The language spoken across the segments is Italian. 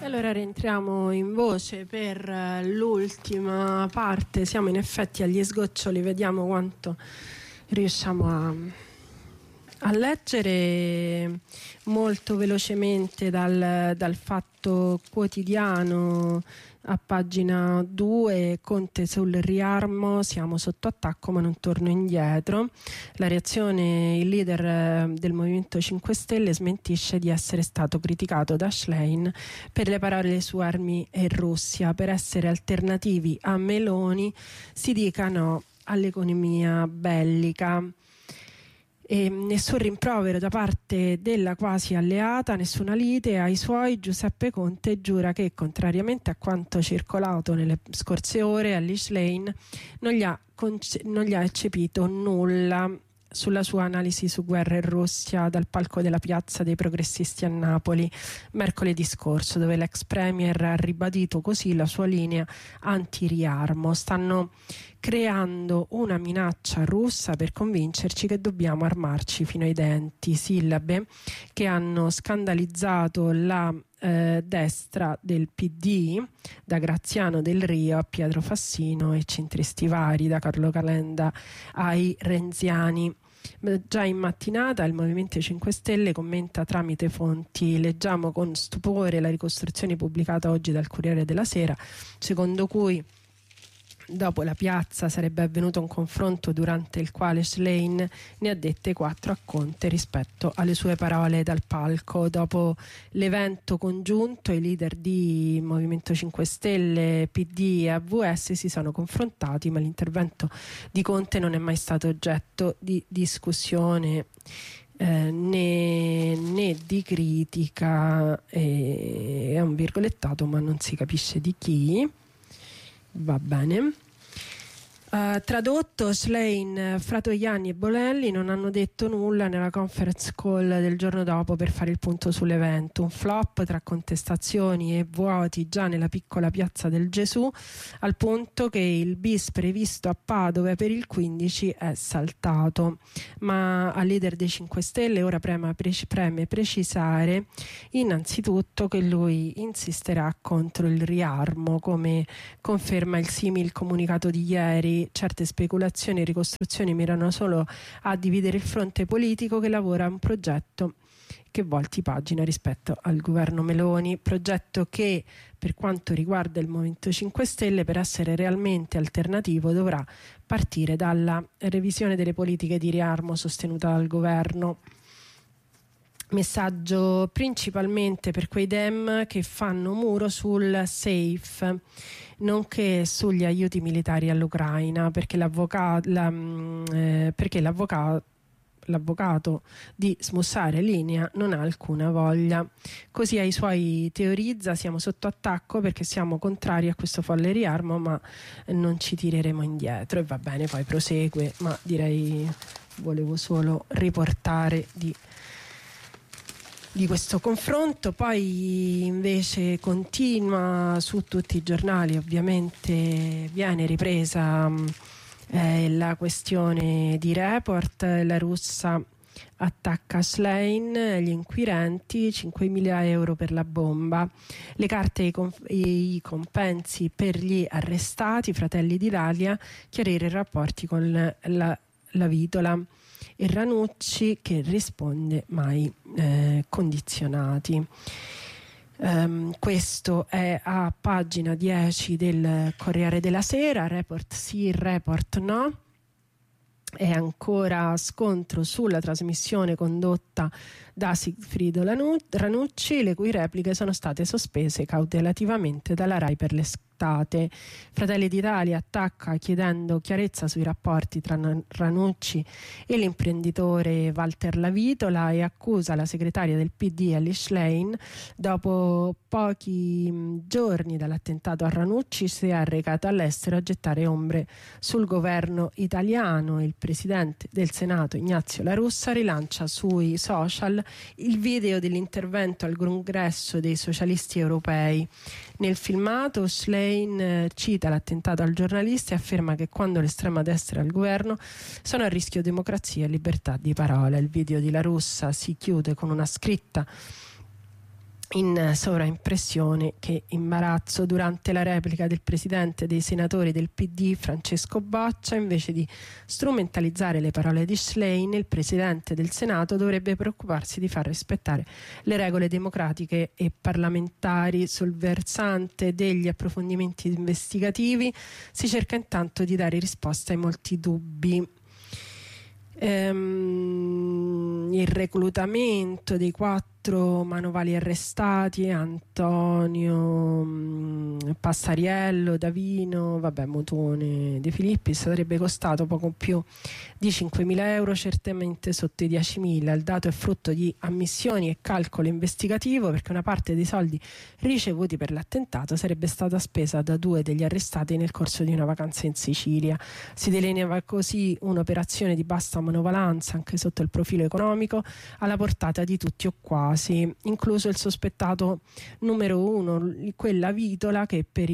Allora rientriamo in voce per l'ultima parte, siamo in effetti agli sgoccioli, vediamo quanto riusciamo a leggere molto velocemente dal Fatto Quotidiano a pagina 2. Conte sul riarmo, siamo sotto attacco ma non torno indietro. La reazione, il leader del Movimento 5 Stelle smentisce di essere stato criticato da Schlein per le parole su armi e Russia. Per essere alternativi a Meloni si dica no all'economia bellica. E nessun rimprovero da parte della quasi alleata, nessuna lite ai suoi. Giuseppe Conte giura che, contrariamente a quanto circolato nelle scorse ore, Elly Schlein non gli ha eccepito nulla. Sulla sua analisi su guerra e Russia dal palco della Piazza dei Progressisti a Napoli mercoledì scorso, dove l'ex premier ha ribadito così la sua linea anti-riarmo. Stanno creando una minaccia russa per convincerci che dobbiamo armarci fino ai denti, sillabe che hanno scandalizzato la destra del PD, da Graziano Del Rio a Pietro Fassino e centristi vari, da Carlo Calenda ai renziani. Già in mattinata il Movimento 5 Stelle commenta tramite fonti. Leggiamo con stupore la ricostruzione pubblicata oggi dal Corriere della Sera, secondo cui dopo la piazza sarebbe avvenuto un confronto durante il quale Schlein ne ha dette 4 a Conte rispetto alle sue parole dal palco. Dopo l'evento congiunto i leader di Movimento 5 Stelle, PD e AVS si sono confrontati, ma l'intervento di Conte non è mai stato oggetto di discussione né di critica. È un virgolettato ma non si capisce di chi. Va bene. Tradotto, Schlein, Fratoianni e Bonelli non hanno detto nulla nella conference call del giorno dopo per fare il punto sull'evento. Un flop tra contestazioni e vuoti già nella piccola piazza del Gesù, al punto che il bis previsto a Padova per il 15 è saltato. Ma al leader dei 5 Stelle ora preme precisare innanzitutto che lui insisterà contro il riarmo, come conferma il simil comunicato di ieri. Certe speculazioni e ricostruzioni mirano solo a dividere il fronte politico che lavora a un progetto che volti pagina rispetto al governo Meloni, progetto che per quanto riguarda il Movimento 5 Stelle per essere realmente alternativo dovrà partire dalla revisione delle politiche di riarmo sostenuta dal governo. Messaggio principalmente per quei Dem che fanno muro sul SAFE, nonché sugli aiuti militari all'Ucraina, perché l'avvocato di smussare linea non ha alcuna voglia. Così ai suoi teorizza: siamo sotto attacco perché siamo contrari a questo folle riarmo, ma non ci tireremo indietro. E va bene, poi prosegue, ma direi volevo solo riportare di questo confronto. Poi invece continua su tutti i giornali, ovviamente viene ripresa la questione di Report. La russa attacca Schlein, gli inquirenti, 5.000 euro per la bomba, le carte e i compensi per gli arrestati, Fratelli d'Italia, chiarire i rapporti con la Vitola e Ranucci che risponde mai condizionati. Questo è a pagina 10 del Corriere della Sera. Report sì, report no. È ancora scontro sulla trasmissione condotta da Sigfrido Ranucci, le cui repliche sono state sospese cautelativamente dalla Rai per l'estate. Fratelli d'Italia attacca chiedendo chiarezza sui rapporti tra Ranucci e l'imprenditore Walter Lavitola e accusa la segretaria del PD Elly Schlein. Dopo pochi giorni dall'attentato a Ranucci si è recata all'estero a gettare ombre sul governo italiano. Il presidente del Senato Ignazio La Russa rilancia sui social il video dell'intervento al congresso dei socialisti europei. Nel filmato Schlein cita l'attentato al giornalista e afferma che quando l'estrema destra è al governo sono a rischio democrazia e libertà di parola. Il video di La Russa si chiude con una scritta in sovraimpressione. Che imbarazzo. Durante la replica del presidente dei senatori del PD Francesco Boccia, invece di strumentalizzare le parole di Schlein, il presidente del Senato dovrebbe preoccuparsi di far rispettare le regole democratiche e parlamentari. Sul versante degli approfondimenti investigativi si cerca intanto di dare risposta ai molti dubbi. Il reclutamento dei 4 manovali arrestati, Antonio Passariello, Davino, Motone, De Filippis, sarebbe costato poco più di 5.000 euro, certamente sotto i 10.000. Il dato è frutto di ammissioni e calcolo investigativo, perché una parte dei soldi ricevuti per l'attentato sarebbe stata spesa da 2 degli arrestati nel corso di una vacanza in Sicilia. Si delineava così un'operazione di bassa manovalanza anche sotto il profilo economico, alla portata di tutti o quasi, incluso il sospettato numero 1, quella Vitola, che per i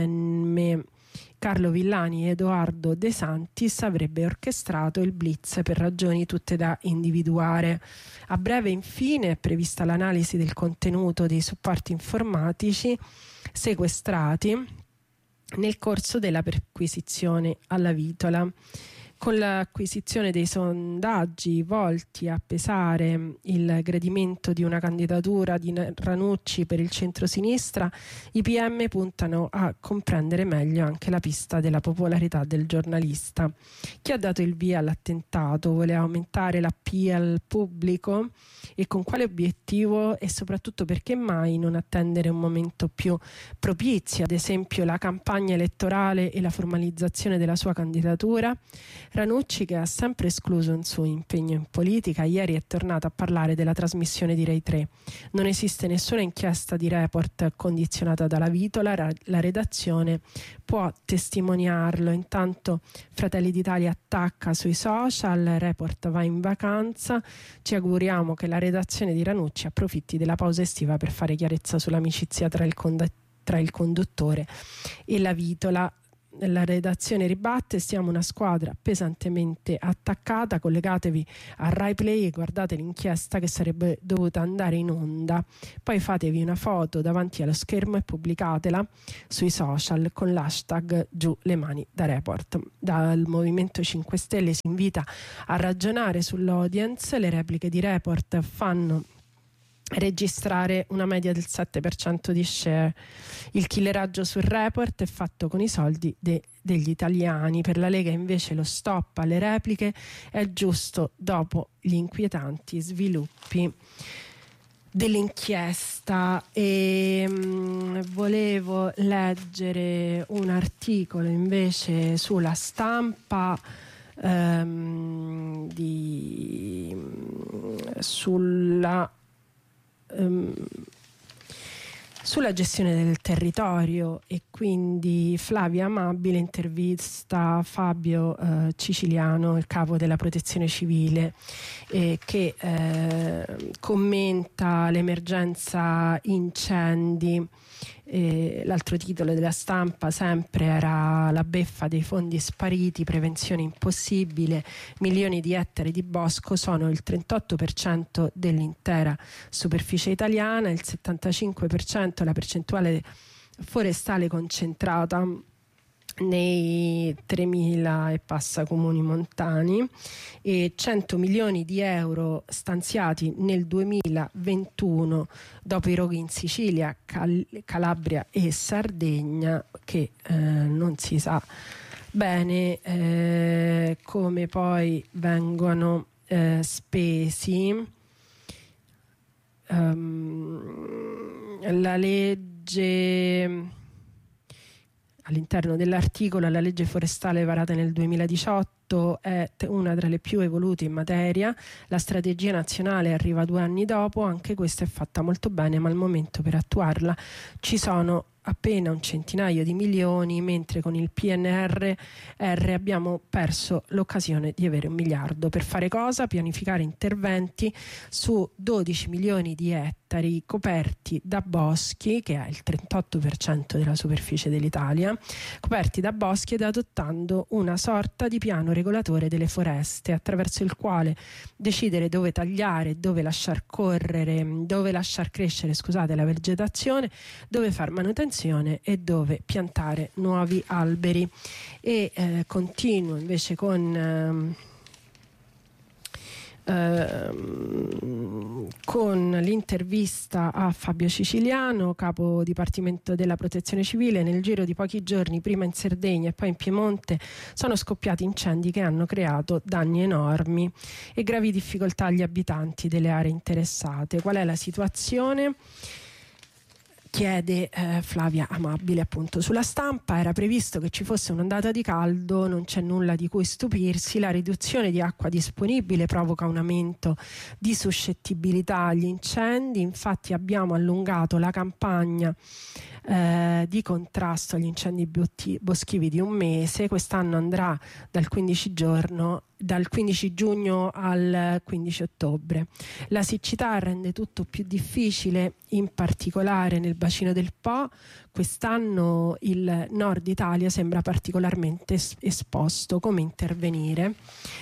PM Carlo Villani e Edoardo De Santis avrebbe orchestrato il blitz per ragioni tutte da individuare. A breve, infine, è prevista l'analisi del contenuto dei supporti informatici sequestrati nel corso della perquisizione alla Vitola. Con l'acquisizione dei sondaggi volti a pesare il gradimento di una candidatura di Ranucci per il centrosinistra, i PM puntano a comprendere meglio anche la pista della popolarità del giornalista. Chi ha dato il via all'attentato? Voleva aumentare l'appeal pubblico? E con quale obiettivo? E soprattutto, perché mai non attendere un momento più propizio, ad esempio la campagna elettorale e la formalizzazione della sua candidatura? Ranucci, che ha sempre escluso un suo impegno in politica, ieri è tornato a parlare della trasmissione di Rai 3. Non esiste nessuna inchiesta di Report condizionata dalla Vitola, la redazione può testimoniarlo. Intanto Fratelli d'Italia attacca sui social, Report va in vacanza. Ci auguriamo che la redazione di Ranucci approfitti della pausa estiva per fare chiarezza sull'amicizia tra il conduttore e la Vitola. La redazione ribatte: siamo una squadra pesantemente attaccata, collegatevi a Rai Play e guardate l'inchiesta che sarebbe dovuta andare in onda, poi fatevi una foto davanti allo schermo e pubblicatela sui social con l'hashtag giù le mani da Report. Dal Movimento 5 Stelle si invita a ragionare sull'audience. Le repliche di Report fanno registrare una media del 7% di share. Il killeraggio sul Report è fatto con i soldi degli italiani. Per la Lega invece lo stop alle repliche è giusto dopo gli inquietanti sviluppi dell'inchiesta. E volevo leggere un articolo invece sulla Stampa sulla gestione del territorio, e quindi Flavia Amabile intervista Fabio Ciciliano, il capo della Protezione Civile, che commenta l'emergenza incendi. L'altro titolo della Stampa sempre era la beffa dei fondi spariti, prevenzione impossibile, milioni di ettari di bosco sono il 38% dell'intera superficie italiana, il 75% la percentuale forestale concentrata nei 3.000 e passa comuni montani, e 100 milioni di euro stanziati nel 2021 dopo i roghi in Sicilia, Calabria e Sardegna, che non si sa bene come poi vengono spesi. La legge, all'interno dell'articolo, la legge forestale varata nel 2018 è una tra le più evolute in materia. La strategia nazionale arriva 2 anni dopo, anche questa è fatta molto bene, ma al momento per attuarla ci sono appena un centinaio di milioni, mentre con il PNRR abbiamo perso l'occasione di avere 1 miliardo. Per fare cosa? Pianificare interventi su 12 milioni di ettari ettari coperti da boschi, che è il 38% della superficie dell'Italia, coperti da boschi, ed adottando una sorta di piano regolatore delle foreste, attraverso il quale decidere dove tagliare, dove lasciar crescere, la vegetazione, dove far manutenzione e dove piantare nuovi alberi. E continuo invece con l'intervista a Fabio Siciliano, capo dipartimento della Protezione Civile. Nel giro di pochi giorni, prima in Sardegna e poi in Piemonte, sono scoppiati incendi che hanno creato danni enormi e gravi difficoltà agli abitanti delle aree interessate. Qual è la situazione? Chiede Flavia Amabile, appunto. Sulla Stampa era previsto che ci fosse un'ondata di caldo, non c'è nulla di cui stupirsi. La riduzione di acqua disponibile provoca un aumento di suscettibilità agli incendi. Infatti abbiamo allungato la campagna di contrasto agli incendi boschivi di un mese. Quest'anno andrà dal 15 giugno al 15 ottobre. La siccità rende tutto più difficile, in particolare nel bacino del Po. Quest'anno il nord Italia sembra particolarmente esposto. Come intervenire?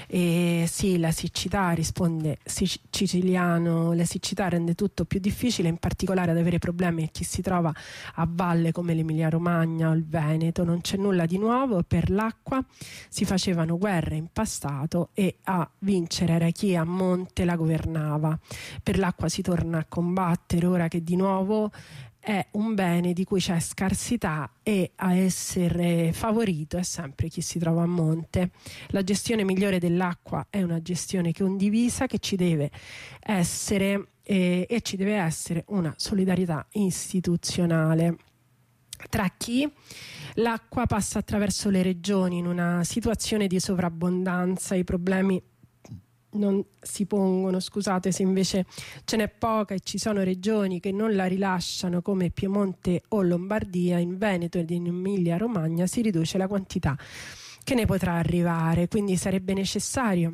Sì, la siccità, risponde Siciliano, la siccità rende tutto più difficile, in particolare ad avere problemi a chi si trova a valle come l'Emilia Romagna o il Veneto. Non c'è nulla di nuovo. Per l'acqua si facevano guerre in passato e a vincere era chi a monte la governava. Per l'acqua si torna a combattere ora che di nuovo è un bene di cui c'è scarsità, e a essere favorito è sempre chi si trova a monte. La gestione migliore dell'acqua è una gestione condivisa, che ci deve essere e ci deve essere una solidarietà istituzionale. Tra chi? L'acqua passa attraverso le regioni in una situazione di sovrabbondanza. I problemi non si pongono, se invece ce n'è poca e ci sono regioni che non la rilasciano, come Piemonte o Lombardia. In Veneto ed in Emilia Romagna si riduce la quantità che ne potrà arrivare, quindi sarebbe necessario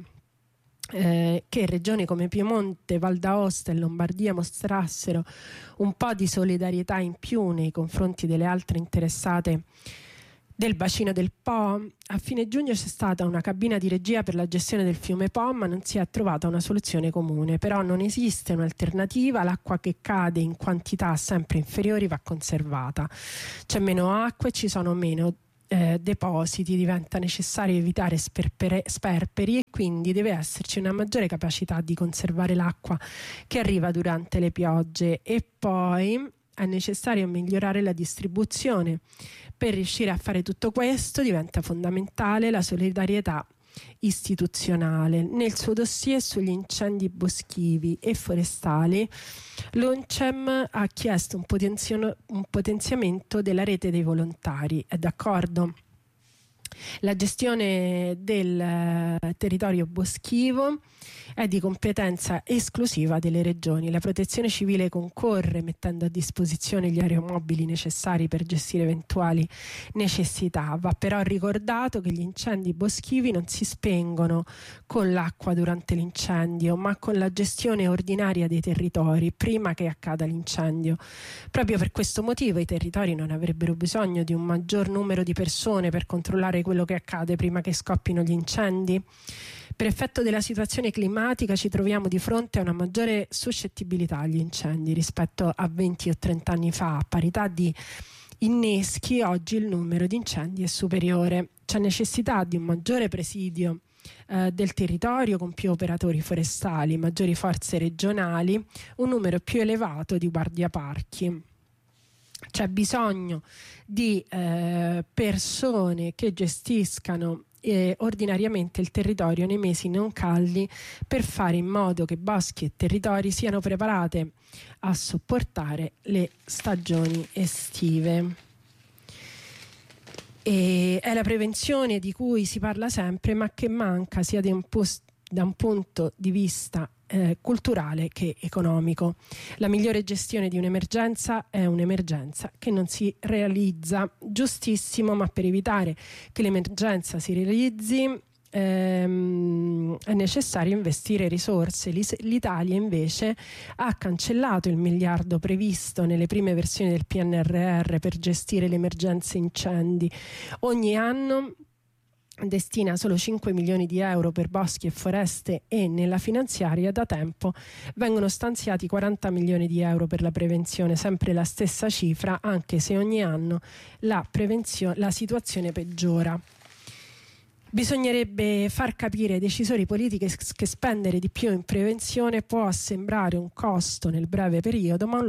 che regioni come Piemonte, Val d'Aosta e Lombardia mostrassero un po' di solidarietà in più nei confronti delle altre interessate del bacino del Po. A fine giugno c'è stata una cabina di regia per la gestione del fiume Po, ma non si è trovata una soluzione comune. Però non esiste un'alternativa. L'acqua che cade in quantità sempre inferiori va conservata. C'è meno acqua e ci sono meno depositi. Diventa necessario evitare sperperi, e quindi deve esserci una maggiore capacità di conservare l'acqua che arriva durante le piogge. E poi è necessario migliorare la distribuzione. Per riuscire a fare tutto questo diventa fondamentale la solidarietà istituzionale. Nel suo dossier sugli incendi boschivi e forestali, l'ONCEM ha chiesto un potenziamento della rete dei volontari. È d'accordo? La gestione del territorio boschivo è di competenza esclusiva delle regioni. La Protezione Civile concorre mettendo a disposizione gli aeromobili necessari per gestire eventuali necessità. Va però ricordato che gli incendi boschivi non si spengono con l'acqua durante l'incendio, ma con la gestione ordinaria dei territori prima che accada l'incendio. Proprio per questo motivo i territori non avrebbero bisogno di un maggior numero di persone per controllare quello che accade prima che scoppino gli incendi. Per effetto della situazione climatica ci troviamo di fronte a una maggiore suscettibilità agli incendi rispetto a 20 o 30 anni fa. A parità di inneschi, oggi il numero di incendi è superiore. C'è necessità di un maggiore presidio del territorio, con più operatori forestali, maggiori forze regionali, un numero più elevato di guardiaparchi. C'è bisogno di persone che gestiscano ordinariamente il territorio nei mesi non caldi, per fare in modo che boschi e territori siano preparate a sopportare le stagioni estive. E è la prevenzione di cui si parla sempre, ma che manca sia da un punto di vista culturale che economico. La migliore gestione di un'emergenza è un'emergenza che non si realizza. Giustissimo, ma per evitare che l'emergenza si realizzi è necessario investire risorse. L'Italia invece ha cancellato il miliardo previsto nelle prime versioni del PNRR per gestire le emergenze incendi. Ogni anno destina solo 5 milioni di euro per boschi e foreste, e nella finanziaria da tempo vengono stanziati 40 milioni di euro per la prevenzione, sempre la stessa cifra, anche se ogni anno la situazione peggiora. Bisognerebbe far capire ai decisori politici che spendere di più in prevenzione può sembrare un costo nel breve periodo, ma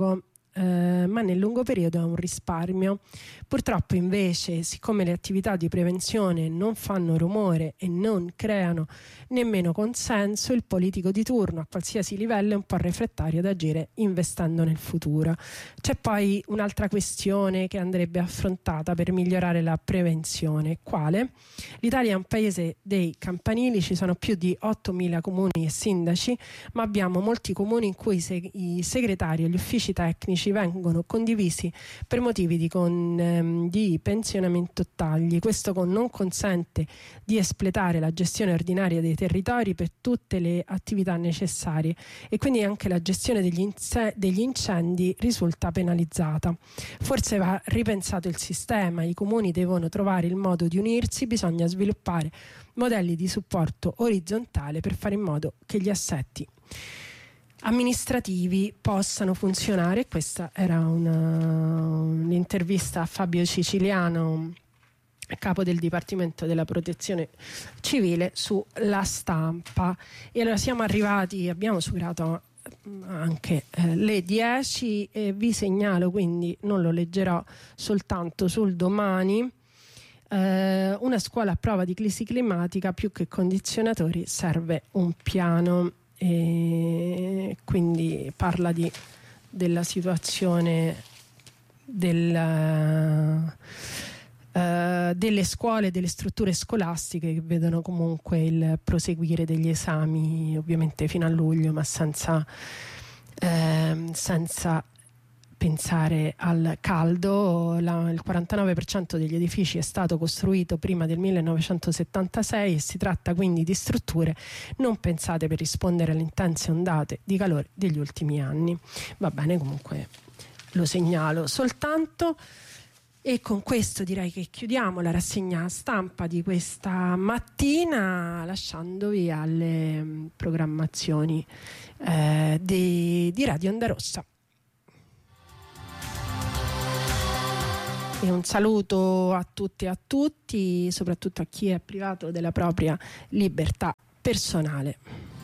nel lungo periodo è un risparmio. Purtroppo invece, siccome le attività di prevenzione non fanno rumore e non creano nemmeno consenso, il politico di turno a qualsiasi livello è un po' refrattario ad agire investendo nel futuro. C'è poi un'altra questione che andrebbe affrontata per migliorare la prevenzione. Quale? L'Italia è un paese dei campanili, ci sono più di 8.000 comuni e sindaci, ma abbiamo molti comuni in cui i segretari e gli uffici tecnici vengono condivisi per motivi di pensionamento o tagli. Questo non consente di espletare la gestione ordinaria dei territori per tutte le attività necessarie, e quindi anche la gestione degli incendi risulta penalizzata. Forse va ripensato il sistema, i comuni devono trovare il modo di unirsi, bisogna sviluppare modelli di supporto orizzontale per fare in modo che gli assetti amministrativi possano funzionare. Questa era un'intervista a Fabio Siciliano, capo del Dipartimento della Protezione Civile, su La Stampa. E allora abbiamo superato anche le 10 e vi segnalo, quindi non lo leggerò soltanto sul Domani, una scuola a prova di crisi climatica, più che condizionatori serve un piano. E quindi parla della situazione delle scuole, delle strutture scolastiche, che vedono comunque il proseguire degli esami ovviamente fino a luglio, ma senza pensare al caldo. Il 49% degli edifici è stato costruito prima del 1976 e si tratta quindi di strutture non pensate per rispondere alle intense ondate di calore degli ultimi anni. Va bene, comunque lo segnalo soltanto. E con questo direi che chiudiamo la rassegna stampa di questa mattina, lasciandovi alle programmazioni di Radio Onda Rossa. E un saluto a tutte e a tutti, soprattutto a chi è privato della propria libertà personale.